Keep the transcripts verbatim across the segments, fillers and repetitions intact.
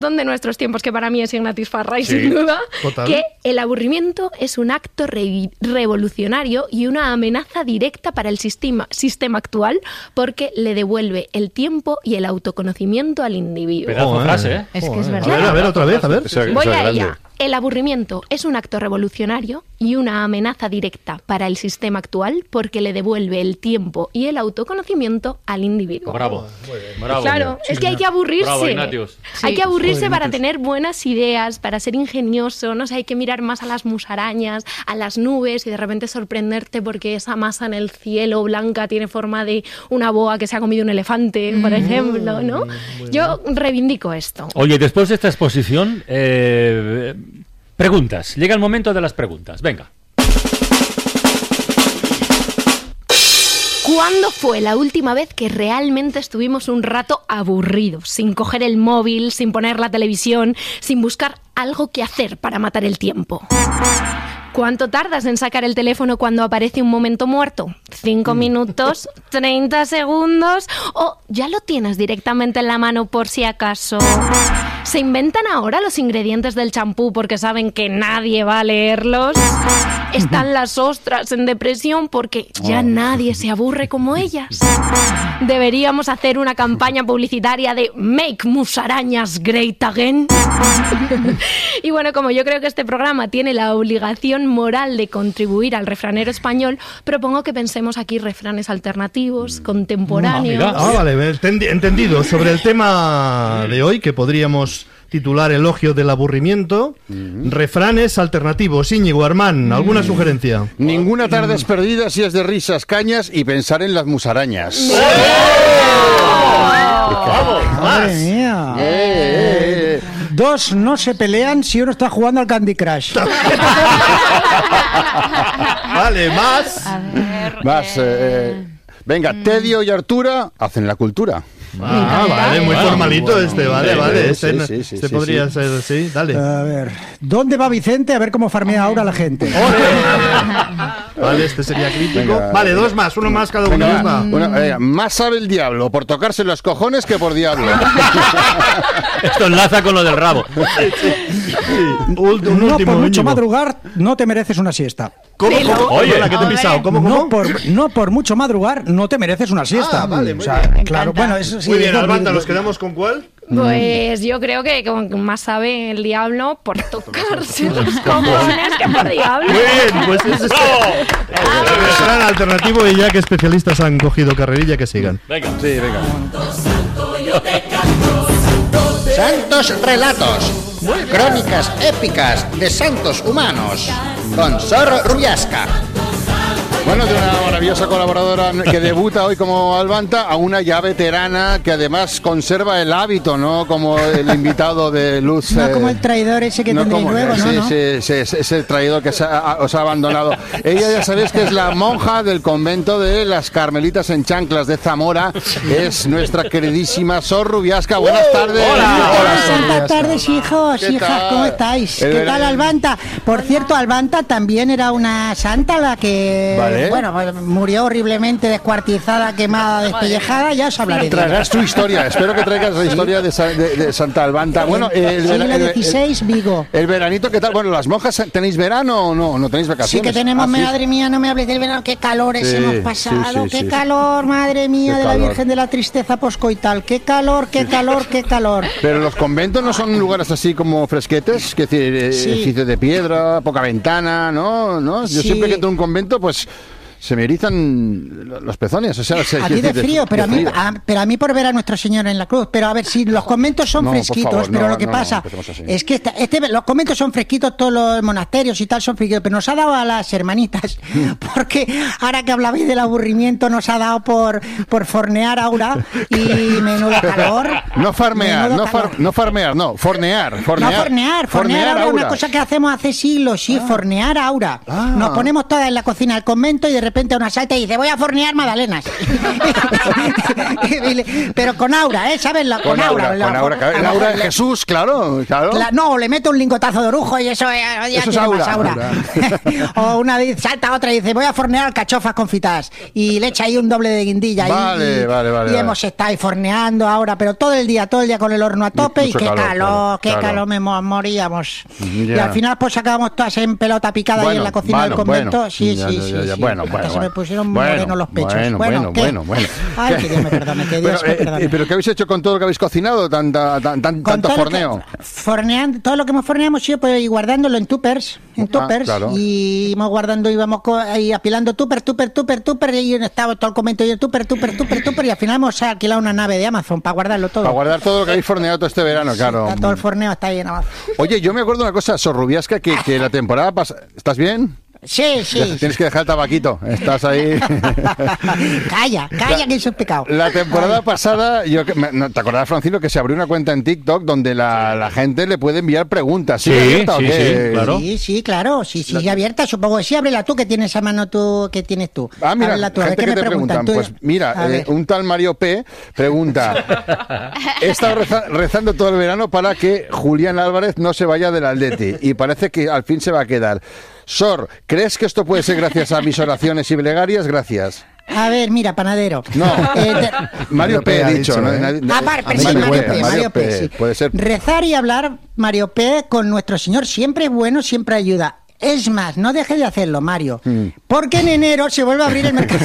de nuestros tiempos, que para mí es Ignatius Farray, sí, sin duda, total. que el aburrimiento es un acto re- revolucionario y una amenaza directa para el sistema, sistema actual, porque le devuelve el tiempo y el autoconocimiento al individuo. Pedazo de frase, ¿eh? Es que es A verdad. ver, a ver, otra vez, a ver. Voy a ella. El aburrimiento es un acto revolucionario y una amenaza directa para el sistema actual porque le devuelve el tiempo y el autoconocimiento al individuo. Bravo. Bravo. Claro, Sí, es que hay que aburrirse. Bravo, Ignatius. Hay Sí. que aburrirse Joder, para Ignatius. tener buenas ideas, para ser ingenioso, no sé, hay que mirar más a las musarañas, a las nubes y de repente sorprenderte porque esa masa en el cielo blanca tiene forma de una boa que se ha comido un elefante, por ejemplo, ¿no? Yo reivindico esto. Oye, después de esta exposición, eh, preguntas. Llega el momento de las preguntas. Venga. ¿Cuándo fue la última vez que realmente estuvimos un rato aburridos, sin coger el móvil, sin poner la televisión, sin buscar algo que hacer para matar el tiempo? ¿Cuánto tardas en sacar el teléfono cuando aparece un momento muerto? ¿Cinco minutos? ¿treinta segundos? ¿O ya lo tienes directamente en la mano por si acaso? ¿Se inventan ahora los ingredientes del champú porque saben que nadie va a leerlos? ¿Están las ostras en depresión porque ya nadie se aburre como ellas? ¿Deberíamos hacer una campaña publicitaria de Make Musarañas Great Again? Y bueno, como yo creo que este programa tiene la obligación moral de contribuir al refranero español, propongo que pensemos aquí refranes alternativos, contemporáneos. Ah, ah, vale, entendi- entendido. Sobre el tema de hoy, que podríamos titular Elogio del aburrimiento, refranes alternativos. Íñigo, Armán, ¿alguna sugerencia? Ninguna tarde es perdida si es de risas, cañas y pensar en las musarañas. ¡Vamos! Madre mía. Eh, eh, eh. Dos no se pelean si uno está jugando al Candy Crush. Vale, más. Más, eh, eh, venga, Tedio y Artura hacen la cultura. Ah, vale, muy Bueno, formalito bueno. este, vale, Sí, vale. sí, Este, sí, sí, este sí, podría sí. ser, sí, dale. A ver, ¿dónde va Vicente? A ver cómo farmea ahora la gente. Vale, este sería crítico. Venga. Vale, dos más, uno más cada uno. Venga, ya está. una- venga, más sabe el diablo por tocarse los cojones que por diablo. Esto enlaza con lo del rabo. Un, un No último, por mucho Íñigo. madrugar, no te mereces una siesta. ¿Cómo, Pero- cómo? Oye, Perdona, que te he pisado. ¿Cómo, cómo? No por, no por mucho madrugar, no te mereces una siesta. Ah, vale, muy O sea, bien. claro, bueno, eso sí. Muy bien, es dormir- Albanta, ¿nos quedamos con cuál? Pues yo creo que como que más sabe el diablo por tocarse los cojones que por diablo. Muy bien, pues es este. El refrán alternativo y ya que especialistas han cogido carrerilla, que sigan. Venga. Sí, venga. Santos relatos, crónicas épicas de santos humanos, con Sor Rubiasca. Bueno, de una maravillosa colaboradora que debuta hoy como Albanta a una ya veterana que además conserva el hábito, ¿no? Como el invitado de Luz. No eh, como el traidor ese que no tendréis como- luego, ¿no? sí, ¿no? sí, sí, ese- ese traidor que se ha- os ha abandonado. Ella ya sabéis que es la monja del convento de las Carmelitas en Chanclas de Zamora. Es nuestra queridísima Sor Rubiasca. Buenas tardes. Hola, Buenas tardes, hijos, ¿Qué hijas, tal? ¿cómo estáis? El ¿Qué verano. tal, Albanta? Por cierto, Albanta también era una santa la que, Vale. bueno, pues, murió horriblemente descuartizada, quemada, despellejada, ya os hablaré de ella. Traerás tu historia. Espero que traigas la historia de, Sa- de- de Santa Albanta. Bueno, el, Siglo vera- el- el- dieciséis, Vigo. el veranito, ¿qué tal? Bueno, ¿las monjas tenéis verano o no? ¿No tenéis Sí vacaciones? que tenemos, Ah, sí. madre mía, no me hables del verano, qué calores Sí, hemos sí, pasado, sí, qué sí. calor, madre mía, Qué de la calor. Virgen de la Tristeza Poscoital, qué calor, qué calor, qué calor. Pero los conventos no son lugares así como fresquetes, que decir, eh, Sí. edificios de piedra, poca ventana, ¿no? ¿No? Yo Sí. siempre que entro a un convento, pues se me erizan los pezones. O sea, se- A quiero ti de decir, frío, pero a, mí, frío. a- pero a mí por ver a Nuestro Señor en la cruz. Pero a ver, si los conventos son No, por fresquitos, favor, pero no, lo que no, no, pasa empecemos así. es que esta- este, los conventos son fresquitos, todos los monasterios y tal son fresquitos, pero nos ha dado a las hermanitas, porque ahora que hablabais del aburrimiento, nos ha dado por, por fornear Aura y menudo calor. No farmear, menudo no, calor. far- no farmear, no, fornear. fornear No, fornear, fornear ahora es Aura. una cosa que hacemos hace siglos, sí, fornear Aura. Ah. Nos ponemos todas en la cocina del convento y de repente a una salta y dice, voy a fornear magdalenas. Pero con aura, ¿eh? ¿Sabes? La, con, con aura, aura. Con la, aura, claro. El aura de Jesús, claro. claro. La, no, le mete un lingotazo de orujo y eso ya, ya eso tiene es aura, más aura. O una salta a otra y dice, voy a fornear alcachofas confitadas. Y le echa ahí un doble de guindilla. Vale, y, vale, vale. Y vale. hemos estado ahí forneando ahora, pero todo el día, todo el día con el horno a tope. Mucho y qué calor, calor, claro, qué claro. calor, me mo- moríamos. Ya. Y al final pues acabamos todas en pelota picada Bueno, ahí en la cocina bueno, del convento. bueno. Sí, Ya, sí, ya, sí. ya, ya. sí. Bueno, Hasta bueno, se bueno. me pusieron Bueno, morenos los pechos. bueno, bueno, ¿qué? bueno, bueno. Ay, ¿Qué? que Dios me perdone, que Dios Pero, me eh, perdone. eh, ¿Pero qué habéis hecho con todo lo que habéis cocinado? Tanta, tan, tan, Con tanto todo lo forneo. que- forneando, todo lo que hemos forneado hemos ido pues, guardándolo en tuppers, en Ah, tuppers, claro. y íbamos guardando, íbamos co- ahí apilando tupper, tupper, tupper, tupper, y estaba todo el convento y el tupper, tupper, tupper, tupper, y al final hemos alquilado una nave de Amazon para guardarlo todo. Para guardar todo lo que habéis forneado todo este verano, claro. Está todo el forneo, está ahí en Amazon. Oye, yo me acuerdo una cosa, Sorrubiasca, que, que la temporada pasada... ¿Estás bien? Sí, sí. Ya, tienes que dejar el tabaquito. Estás ahí... Calla, calla, que eso es pecado. La temporada pasada, yo que- me- no, ¿te acordás, Francino, que se abrió una cuenta en TikTok donde la, la gente le puede enviar preguntas? Sí, abierta o sí, qué? sí, claro. Sí, sí, claro, sí, sí, abierta, supongo que sí, ábrela tú, que tienes a mano tú, que tienes tú. Ah, mira, Ábrela tú, a ver gente qué que me te preguntan. Tú- Pues mira, a eh, ver. un tal Mario P. pregunta: he estado reza- rezando todo el verano para que Julián Álvarez no se vaya del Atleti y parece que al fin se va a quedar. Sor, ¿crees que esto puede ser gracias a mis oraciones y plegarias? Gracias. A ver, mira, panadero. No, Eh, te- Mario P. P ha ha dicho. dicho, ¿no? ¿eh? Nadie- Ah, vale, pero sí, Mario Mario P, P, Mario P, sí. Puede ser. Rezar y hablar, Mario P, con nuestro Señor siempre es bueno, siempre ayuda. Es más, no deje de hacerlo, Mario, Mm. porque en enero se vuelve a abrir el mercado.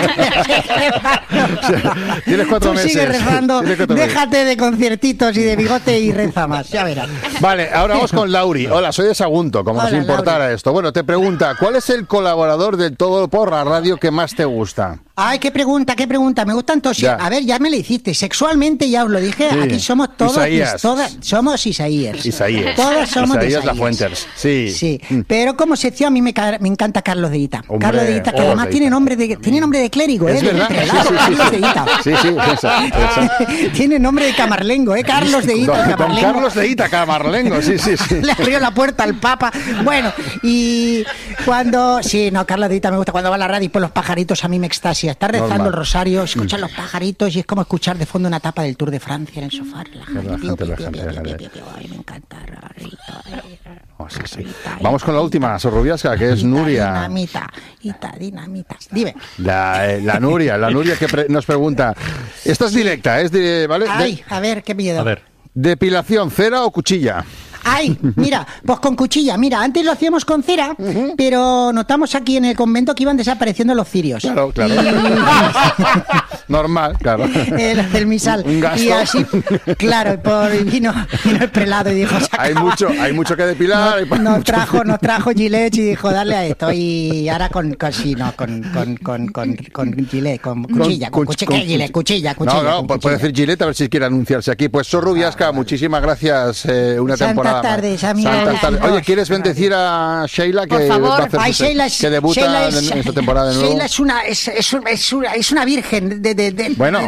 Tienes cuatro Tú meses. sigue rezando, Tienes cuatro meses. déjate de conciertitos y de bigote y reza más, ya verás. Vale, ahora vamos con Lauri. Hola, soy de Sagunto, como Hola, si importara Lauri. esto. Bueno, te pregunta, ¿cuál es el colaborador del Todo por la Radio que más te gusta? Ay, qué pregunta, qué pregunta. Me gustan todos. Ya. A ver, ya me la hiciste. Sexualmente ya os lo dije. Sí. Aquí somos todos. Isaías. Todas, somos Isaías. Isaías. Todas somos de Isaías Isaías. Lafuentes. Sí. Sí. Mm. Pero como sección a mí me, ca- me encanta Carlos de Ita. Hombre, Carlos de Ita, que oh, además de tiene Ita. nombre de tiene nombre de clérigo, Es ¿eh? De verdad. prelado, Sí, sí, sí, Carlos sí. de Ita. Sí, sí, esa, esa. Tiene nombre de camarlengo, ¿eh? Carlos de Ita, Don, don camarlengo. Carlos de Ita, Camarlengo, sí, sí, sí. Le abrió la puerta al Papa. Bueno, y cuando... Sí, no, Carlos de Ita me gusta. Cuando va a la radio y pues los pajaritos a mí me extasia. Está rezando Normal. el rosario, escuchan los pajaritos y es como escuchar de fondo una tapa del Tour de Francia en el sofá. Relajante, Relajante, relajante, relajante. Ay, me encanta. Rarito, eh, Oh, sí, sí. Rarita, Vamos con la última, Sorrubiasca, que es Ita, Nuria. Dinamita, Ita, dinamita. Dime. La, eh, la Nuria, la Nuria que pre- nos pregunta. Esta es directa, es de, ¿vale? De- Ay, a ver, qué miedo. A ver. depilación, cera o cuchilla. Ay, mira, pues con cuchilla. Mira, antes lo hacíamos con cera, pero notamos aquí en el convento que iban desapareciendo los cirios. Claro, claro. Normal, claro. El, del misal. Un gasto. Y así, claro, por, vino, vino el prelado y dijo, "Se Hay acaba". mucho, hay mucho que depilar. hay pa- Nos mucho- trajo, nos trajo Gillette y dijo, darle a esto. Y ahora con, con sí, no, con, con, con, con, con Gillette, con cuchilla, con, cuch- cuchilla, con ¿qué Gillette? Cuchilla, cuchilla. No, no, con pu- puede cuchilla. decir Gillette a ver si quiere anunciarse aquí. Pues Sorrubiasca, muchísimas gracias. eh, una Santas temporada. más. tardes, amigos. Santas tardes. Santos. Oye, ¿quieres bendecir a Sheila que Por favor. va a hacer Ay, su- Sheila es, que debuta Sheila es, en esta temporada de nuevo? Sheila es una, es, es, un- es una, es una virgen de... de, de Bueno.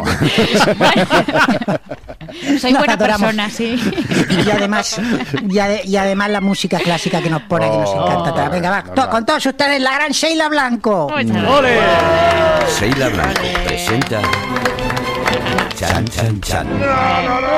Soy Nos buena adoramos. persona, sí. Y además, y, ade- y además la música clásica que nos pone, que nos Oh, encanta. Venga, va, normal. to- con todos ustedes, la gran Sheila Blanco. ¡Ole! Sheila Blanco presenta Chan Chan Chan.